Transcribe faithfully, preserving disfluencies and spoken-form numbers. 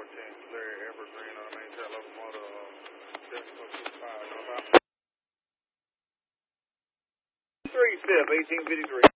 ten, Larry Evergreen on main tail locomotive, uh, decimal two five, North Three, Step, eighteen fifty-three.